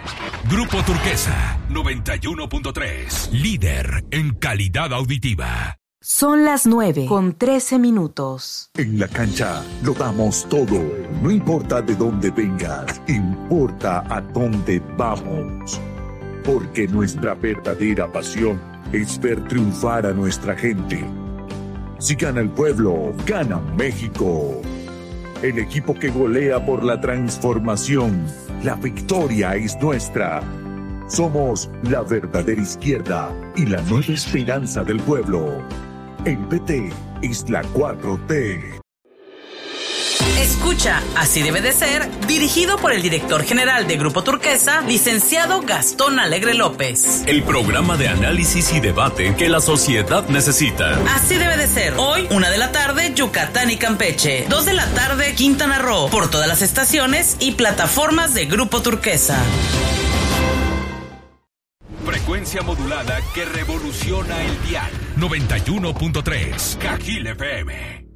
Grupo Turquesa 91.3, líder en calidad auditiva. Son las 9:13. En la cancha lo damos todo. No importa de dónde vengas, importa a dónde vamos. Porque nuestra verdadera pasión es ver triunfar a nuestra gente. Si gana el pueblo, gana México. El equipo que golea por la transformación. La victoria es nuestra. Somos la verdadera izquierda y la nueva esperanza del pueblo. El PT es la 4T. Escucha, Así debe de ser, dirigido por el director general de Grupo Turquesa, licenciado Gastón Alegre López. El programa de análisis y debate que la sociedad necesita. Así debe de ser. Hoy, 1:00 p.m, Yucatán y Campeche. 2:00 p.m, Quintana Roo. Por todas las estaciones y plataformas de Grupo Turquesa. Frecuencia modulada que revoluciona el dial. 91.3, Cajil FM.